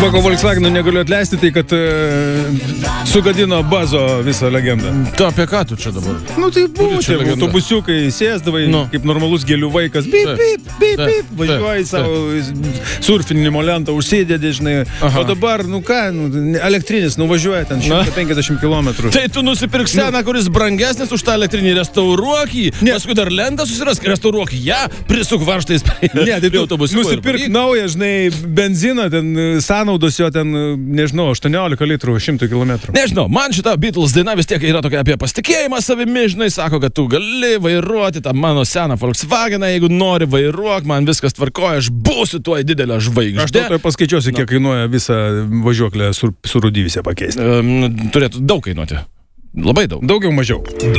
To, ko Volkswagen'u negaliu atleisti, tai kad sugadino bazo visą legendą. Tu apie ką tu čia dabar? Nu tai buvo čia autobusiukai, sėsdavai kaip normalus gėlių vaikas, bip, važiuoji savo surfinimo lentą, užsidėdė, žinai. O dabar, elektrinis, nuvažiuoja ten 150 km. Tai tu nusipirk seną, kuris brangesnis už tą elektrinį, restauruok jį, paskui dar lentą susirask, restauruok ją, prisuk varžtais prie autobusiuko. Nusipirk naują, žinai, benziną, ten sąnaudos jo ten, nežinau, 18 litrų 100 km. Nežinau, man šita Beatles daina vis tiek yra tokia apie pasitikėjimą savimi, žinai, sako, kad tu gali vairuoti tą mano seną Volkswageną, jeigu nori vairuok, man viskas tvarkoja, aš būsiu tuo didelę žvaigždę. Aš to paskaičiuosiu, kiek kainuoja visą važiuoklę surūdyvysę pakeisti. Turėtų daug kainuoti. Labai daug. Daugiau mažiau.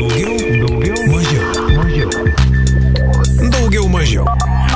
Daugiau mažiau.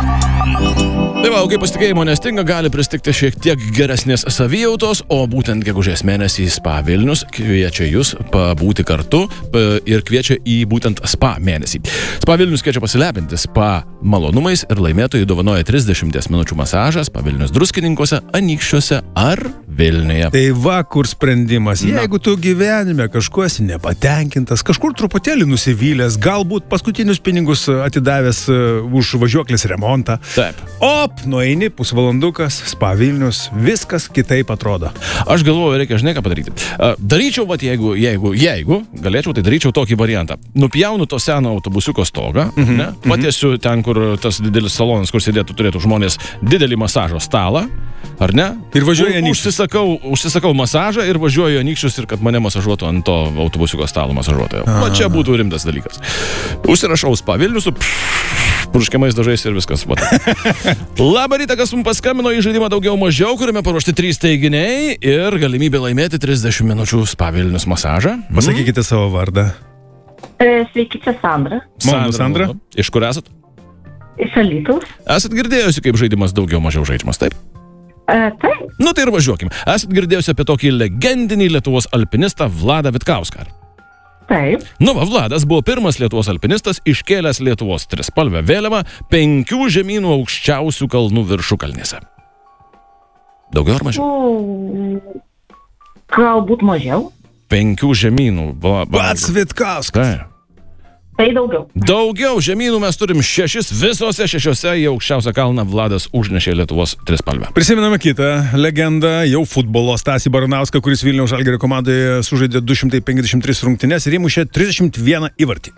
Tai va, kai pasitikėjimo nestinga, gali pristigti šiek tiek geresnės savijautos, o būtent gegužės mėnesį Spa Vilnius kviečia jūs pabūti kartu ir kviečia į būtent Spa mėnesį. Spa Vilnius kviečia pasilepinti spa malonumais ir laimėtojai dovanoja 30 minučių masažą Spa Vilnius Druskininkuose, Anykščiuose ar Vilniuje. Tai va, kur sprendimas. Jeigu tu gyvenime kažkuo esi nepatenkintas, kažkur truputėlį nusivylęs, galbūt paskutinius pinigus atidavęs už važiuoklės remontą. Taip. Nueini, pusvalandukas, Spa Vilnius, viskas kitaip atrodo. Aš galvoju, reikia, žinai, ką padaryti. Daryčiau, jeigu galėčiau, tai daryčiau tokį variantą. Nupjaunu to seno autobusiuko stogą, patiesiu ten, kur tas didelis salonas, kur sėdėtų, turėtų žmonės didelį masažo stalą, ar ne? Ir važiuoju Anykščius. Užsisakau masažą ir važiuoju Anykščius ir kad mane masažuotų ant to autobusiuko stalo masažuotojo. Va čia būtų rimtas dalykas. Užsirašau Spa Vilnius su purškiamais dažais ir viskas. Labą rytą, kas mums paskambino į žaidimą daugiau mažiau, kuriame paruošti 3 teiginiai ir galimybė laimėti 30 minučių Spa Vilnius masažą. Pasakykite savo vardą. Sveiki, čia Sandra. Sandra. Iš kur esat? Iš Alytaus. Esat girdėjusi, kaip žaidimas daugiau mažiau žaidžiamas, taip? Taip. Nu tai ir važiuokim. Esat girdėjusi apie tokį legendinį Lietuvos alpinistą Vladą Vitkauską? Taip. Nu, Vladas buvo pirmas Lietuvos alpinistas iškėlęs Lietuvos trispalvę vėliavą 5 žemynų aukščiausių kalnų viršukalnėse. Daugiau ar mažiau? Galbūt mažiau. 5 žemynų. Pats Vitkauskas. Tai daugiau. Daugiau žemynų mes turim 6, visose 6 į aukščiausią kalną Vladas užnešė Lietuvos trispalvę. Prisimename kitą legendą, jau futbolo Stasį Baranauską, kuris Vilniaus Žalgirio komandoje sužaidė 253 rungtynes ir įmušė 31 įvartį.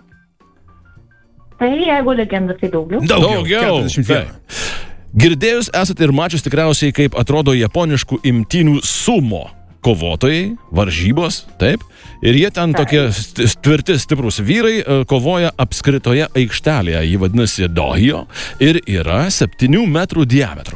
Tai jeigu legenda, tai daugiau. Daugiau. 41. Girdėjus esate ir mačius tikriausiai, kaip atrodo japoniškų imtynių sumo kovotojai, varžybos, taip, ir jie ten tokie tvirti, stiprus vyrai kovoja apskritoje aikštelėje, jį vadinasi dohio, ir yra 7 metrų diametro.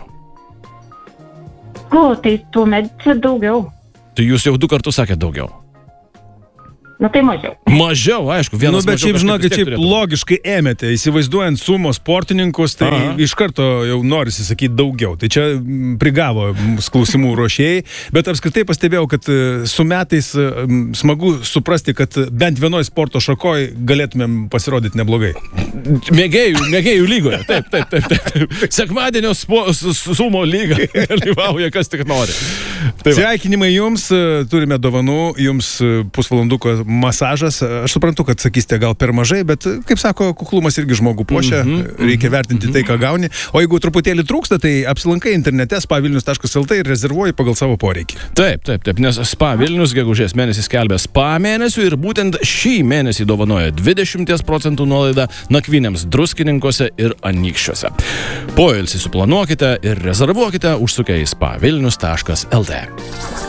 Tai tuomet daugiau. Tai jūs jau 2 kartus sakėte daugiau. Nu tai mažiau. Mažiau, aišku, vienas bet šiaip, žinokit, logiškai ėmėte, įsivaizduojant sumo sportininkus, tai iš karto jau norisi sakyti daugiau. Tai čia prigavo klausimų ruošėjai, bet apskritai pastebėjau, kad su metais smagu suprasti, kad bent vienoje sporto šakoje galėtumėm pasirodyti neblogai. Mėgėjų lygoje, taip. Sekmadienio sumo lyga dalyvauja, kas tik nori. Sveikinimai jums, turime dovanų, jums pusvalanduko masažas. Aš suprantu, kad sakysite gal per mažai, bet, kaip sako, kuklumas irgi žmogų puošia, reikia vertinti tai, ką gauni. O jeigu truputėlį trūksta, tai apsilankai internete spavilnius.lt ir rezervuoji pagal savo poreikį. Taip, nes Spa Vilnius gegužės mėnesį skelbia Spa mėnesių ir būtent šį mėnesį dovanoja 20% nuolaidą nakvynėms Druskininkuose ir Anykščiuose. Poilsį suplanuokite ir rezervuokite užsukę į spavilnius.lt.